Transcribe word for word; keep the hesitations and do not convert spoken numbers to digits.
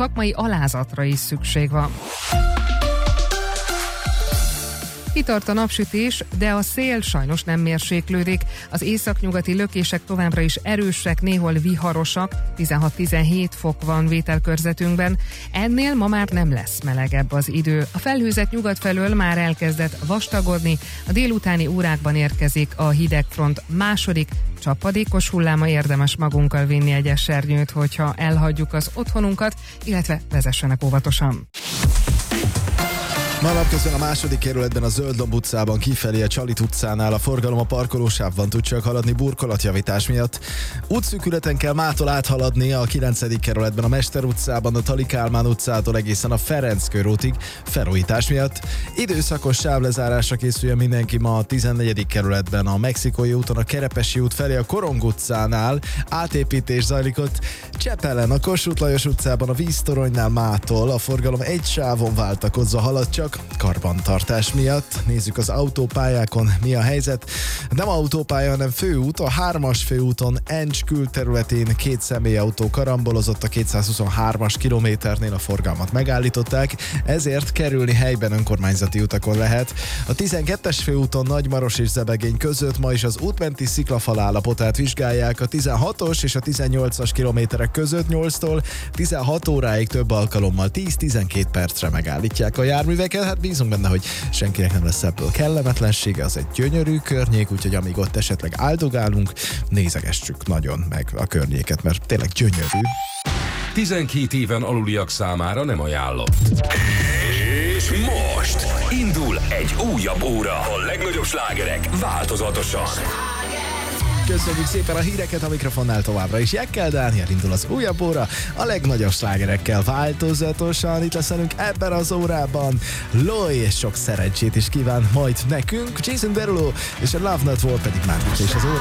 szakmai alázatra is szükség van. Kitart a napsütés, de a szél sajnos nem mérséklődik. Az északnyugati lökések továbbra is erősek, néhol viharosak, tizenhat-tizenhét fok van vételkörzetünkben. Ennél ma már nem lesz melegebb az idő. A felhőzet nyugat felől már elkezdett vastagodni, a délutáni órákban érkezik a hidegfront második, csapadékos hulláma, érdemes magunkkal vinni egy esernyőt, hogyha elhagyjuk az otthonunkat, illetve vezessenek óvatosan. Ma napközben a második kerületben a Zöldlomb utcában kifelé a Csalit utcánál a forgalom a parkolósávban tud csak haladni burkolatjavítás miatt. Útszűkületen kell mától áthaladni a kilencedik kerületben a Mester utcában a Tali Kálmán utcától egészen a Ferenc körútig felújítás miatt. Időszakos sávlezárásra készüljön mindenki ma a tizennegyedik kerületben a Mexikói úton a Kerepesi út felé a Korong utcánál átépítés zajlik ott. Csepelen a Kossuth Lajos utcában a Víztoronynál mától a forgalom egy sávon váltakozva halad csak karbantartás miatt. Nézzük az autópályákon mi a helyzet. Nem autópálya, hanem főút. A hármas főúton Encs külterületén két személyautó karambolozott a kétszázhuszonhármas kilométernél, a forgalmat megállították, ezért kerülni helyben önkormányzati utakon lehet. A tizenkettes főúton Nagymaros és Zebegény között ma is az útmenti sziklafal állapotát vizsgálják. A tizenhatos és a tizennyolcas kilométerek között nyolctól tizenhat óráig több alkalommal tíz-tizenkét percre megállítják a járműveket. Hát bízunk benne, hogy senkinek nem lesz ebből kellemetlensége, az egy gyönyörű környék, úgyhogy amíg ott esetleg áldogálunk, nézegessük nagyon meg a környéket, mert tényleg gyönyörű. tizenkét éven aluliak számára nem ajánlott. És most indul egy újabb óra. A legnagyobb slágerek változatosan. Köszönjük szépen a híreket, a mikrofonnál továbbra is Jekkel Dániel, indul az újabb óra, a legnagyobb slágerekkel változatosan. Itt lesz velünk ebben az órában Loy, és sok szerencsét is kíván majd nekünk. Jason Derulo és a Love Not War pedig már is az óra.